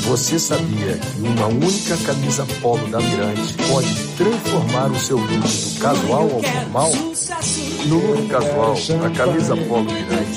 Você sabia que uma única camisa polo da Mirante pode transformar o seu look do casual ao formal? No look casual, a camisa polo Mirante